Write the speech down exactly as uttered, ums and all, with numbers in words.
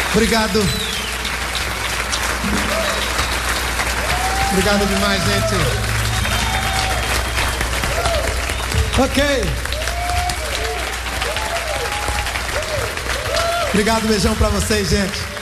Obrigado. Obrigado demais, gente. Ok. Obrigado, beijão pra vocês, gente.